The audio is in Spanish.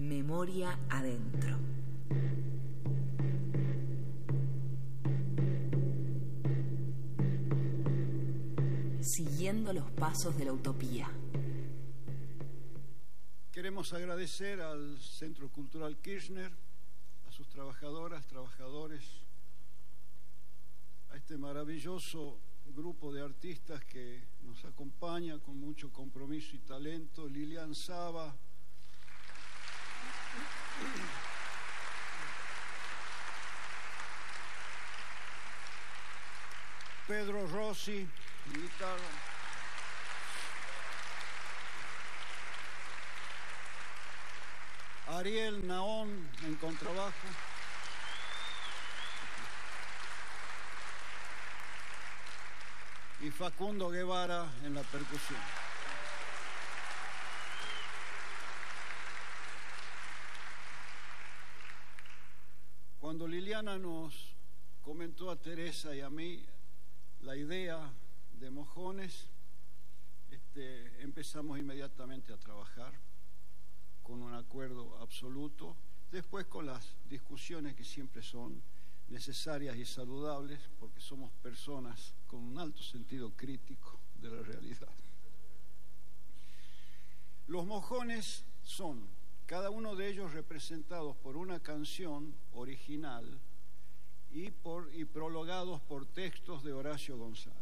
Memoria adentro. Siguiendo los pasos de la utopía. Queremos agradecer al Centro Cultural Kirchner, a sus trabajadoras, trabajadores, a este maravilloso grupo de artistas que nos acompaña con mucho compromiso y talento: Lilian Saba, Pedro Rossi en guitarra, Ariel Naón en contrabajo, y Facundo Guevara en la percusión. Cuando Liliana nos comentó a Teresa y a mí la idea de Mojones, empezamos inmediatamente a trabajar con un acuerdo absoluto, después con las discusiones que siempre son necesarias y saludables, porque somos personas con un alto sentido crítico de la realidad. Los mojones son, cada uno de ellos representados por una canción original y prologados por textos de Horacio González.